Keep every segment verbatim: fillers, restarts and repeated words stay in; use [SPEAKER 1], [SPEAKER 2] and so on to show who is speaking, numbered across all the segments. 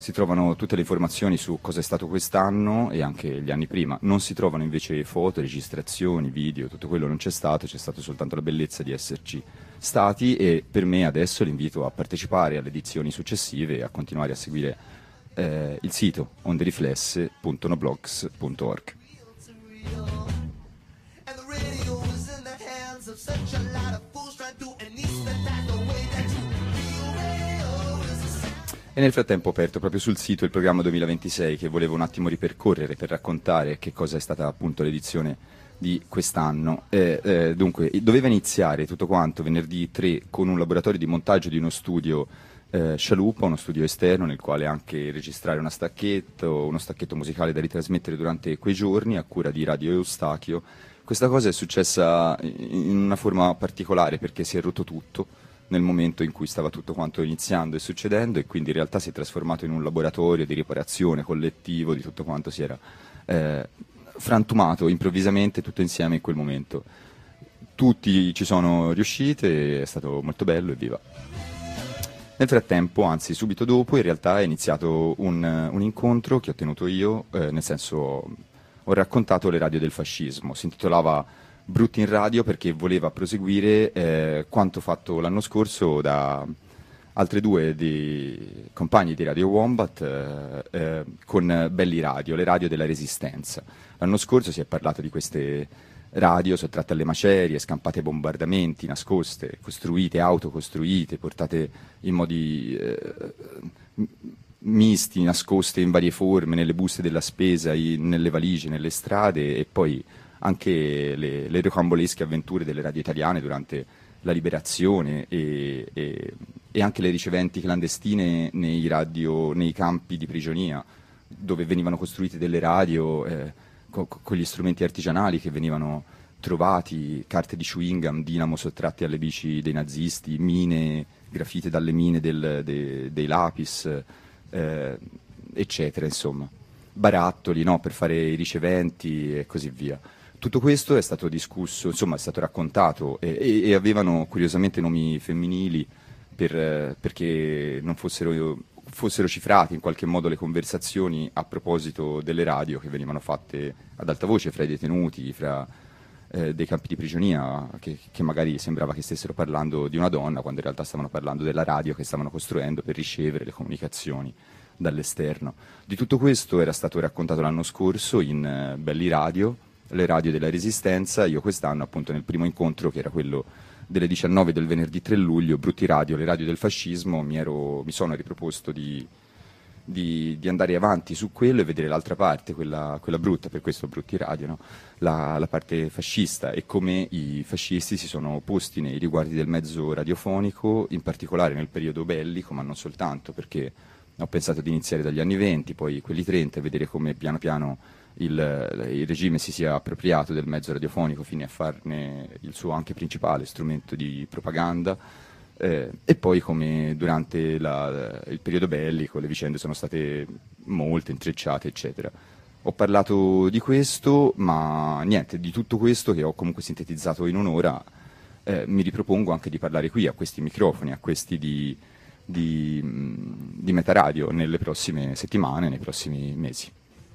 [SPEAKER 1] si trovano tutte le informazioni su cosa è stato quest'anno e anche gli anni prima. Non si trovano invece foto, registrazioni, video, tutto quello non c'è stato, c'è stata soltanto la bellezza di esserci stati, e per me adesso l'invito a partecipare alle edizioni successive e a continuare a seguire eh, il sito onderiflesse punto noblogs punto org. E nel frattempo ho aperto proprio sul sito il programma duemilaventisei, che volevo un attimo ripercorrere per raccontare che cosa è stata appunto l'edizione di quest'anno. Eh, eh, dunque, doveva iniziare tutto quanto venerdì tre con un laboratorio di montaggio di uno studio eh, Scialuppa, uno studio esterno nel quale anche registrare una stacchetto, uno stacchetto musicale da ritrasmettere durante quei giorni a cura di Radio Eustachio. Questa cosa è successa in una forma particolare perché si è rotto tutto nel momento in cui stava tutto quanto iniziando e succedendo, e quindi in realtà si è trasformato in un laboratorio di riparazione collettivo di tutto quanto si era eh, frantumato improvvisamente tutto insieme in quel momento. Tutti ci sono riusciti, è stato molto bello, evviva. Nel frattempo, anzi subito dopo, in realtà è iniziato un, un incontro che ho tenuto io, eh, nel senso ho raccontato le radio del fascismo, si intitolava Brutti in radio perché voleva proseguire eh, quanto fatto l'anno scorso da altre due di, compagni di Radio Wombat eh, eh, con Belli Radio, le radio della Resistenza. L'anno scorso si è parlato di queste radio sottratte alle macerie, scampate ai bombardamenti, nascoste, costruite, autocostruite, portate in modi eh, misti, nascoste in varie forme, nelle buste della spesa, in, nelle valigie, nelle strade, e poi anche le, le rocambolesche avventure delle radio italiane durante la liberazione e, e, e anche le riceventi clandestine nei, radio, nei campi di prigionia, dove venivano costruite delle radio eh, co, con gli strumenti artigianali che venivano trovati, carte di chewing gum, dinamo sottratti alle bici dei nazisti, mine grafite dalle mine del, de, dei lapis, eh, eccetera, insomma, barattoli, no, per fare i riceventi e così via. Tutto questo è stato discusso, insomma è stato raccontato, e, e, e avevano curiosamente nomi femminili per, eh, perché non fossero, fossero cifrati in qualche modo le conversazioni a proposito delle radio che venivano fatte ad alta voce fra i detenuti, fra eh, dei campi di prigionia, che, che magari sembrava che stessero parlando di una donna quando in realtà stavano parlando della radio che stavano costruendo per ricevere le comunicazioni dall'esterno. Di tutto questo era stato raccontato l'anno scorso in eh, Belli Radio, le radio della Resistenza. Io quest'anno, appunto, nel primo incontro, che era quello delle diciannove del venerdì tre luglio, Brutti Radio, le radio del fascismo, mi, ero, mi sono riproposto di, di, di andare avanti su quello e vedere l'altra parte, quella, quella brutta, per questo Brutti Radio, no? la, la parte fascista, e come i fascisti si sono posti nei riguardi del mezzo radiofonico, in particolare nel periodo bellico, ma non soltanto, perché ho pensato di iniziare dagli anni venti, poi quelli trenta, e vedere come piano piano Il, il regime si sia appropriato del mezzo radiofonico fino a farne il suo anche principale strumento di propaganda, eh, e poi come durante la, il periodo bellico le vicende sono state molte, intrecciate, eccetera. Ho parlato di questo, ma niente, di tutto questo che ho comunque sintetizzato in un'ora, eh, mi ripropongo anche di parlare qui a questi microfoni, a questi di, di, di Metaradio nelle prossime settimane, nei prossimi mesi.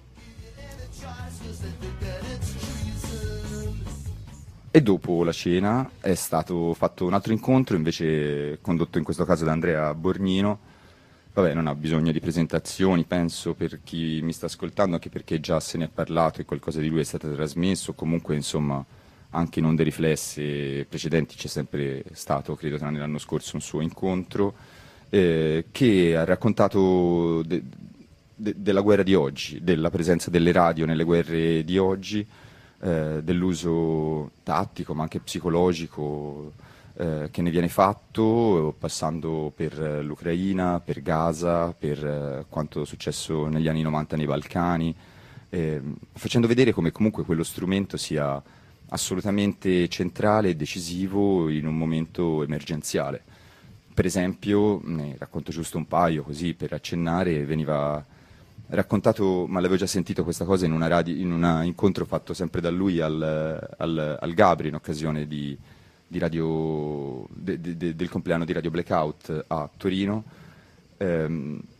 [SPEAKER 1] E dopo la cena è stato fatto un altro incontro, invece condotto in questo caso da Andrea Borgnino. Vabbè, non ha bisogno di presentazioni, penso, per chi mi sta ascoltando, anche perché già se ne è parlato e qualcosa di lui è stato trasmesso. Comunque, insomma, anche in Onde Riflesse precedenti c'è sempre stato, credo tranne l'anno scorso, un suo incontro, eh, che ha raccontato de- de- della guerra di oggi, della presenza delle radio nelle guerre di oggi, Eh, dell'uso tattico ma anche psicologico eh, che ne viene fatto, passando per eh, l'Ucraina, per Gaza, per eh, quanto successo negli anni novanta nei Balcani, eh, facendo vedere come comunque quello strumento sia assolutamente centrale e decisivo in un momento emergenziale. Per esempio, ne racconto giusto un paio così per accennare, veniva raccontato, ma l'avevo già sentito questa cosa in, una radio, in un incontro fatto sempre da lui al, al, al Gabri in occasione di, di radio, de, de, de, del compleanno di Radio Blackout a Torino, ehm,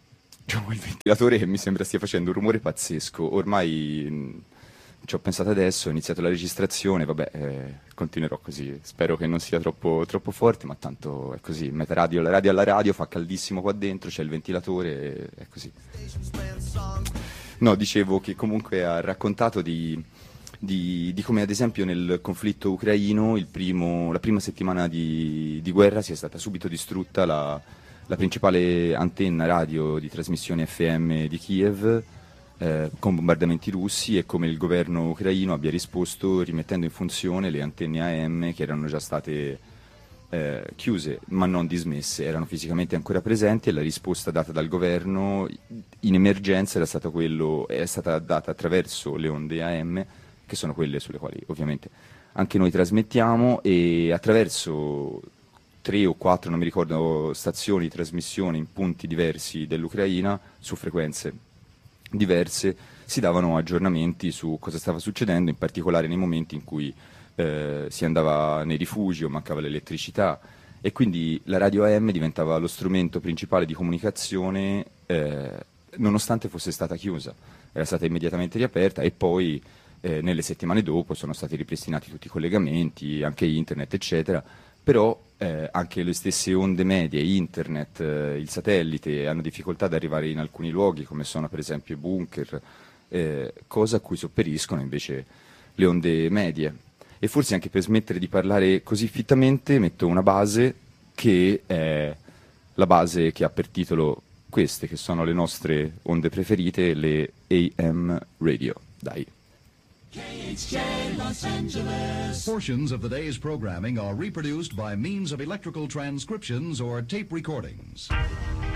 [SPEAKER 1] C'ho il ventilatore che mi sembra stia facendo un rumore pazzesco. Ormai mh, ci ho pensato adesso, ho iniziato la registrazione, vabbè, eh, continuerò così. Spero che non sia troppo, troppo forte, ma tanto è così. Meta radio, la radio alla radio, fa caldissimo qua dentro, c'è il ventilatore, è così. No, dicevo che comunque ha raccontato di, di, di come ad esempio nel conflitto ucraino, il primo, la prima settimana di, di guerra sia stata subito distrutta la, la principale antenna radio di trasmissione F M di Kiev, eh, con bombardamenti russi, e come il governo ucraino abbia risposto rimettendo in funzione le antenne A M che erano già state eh, chiuse ma non dismesse, erano fisicamente ancora presenti, e la risposta data dal governo in emergenza era stata, quello, è stata data attraverso le onde A M, che sono quelle sulle quali ovviamente anche noi trasmettiamo, e attraverso tre o quattro, non mi ricordo, stazioni di trasmissione in punti diversi dell'Ucraina, su frequenze diverse, si davano aggiornamenti su cosa stava succedendo, in particolare nei momenti in cui eh, si andava nei rifugi o mancava l'elettricità, e quindi la radio A M diventava lo strumento principale di comunicazione, eh, nonostante fosse stata chiusa. Era stata immediatamente riaperta, e poi eh, nelle settimane dopo sono stati ripristinati tutti i collegamenti, anche internet, eccetera, però eh, anche le stesse onde medie, internet, eh, il satellite hanno difficoltà ad arrivare in alcuni luoghi, come sono per esempio i bunker, eh, cosa a cui sopperiscono invece le onde medie. E forse anche per smettere di parlare così fittamente metto una base che è la base che ha per titolo queste, che sono le nostre onde preferite, le A M radio. Dai.
[SPEAKER 2] K H J Los Angeles. Portions of the day's programming are reproduced by means of electrical transcriptions or tape recordings.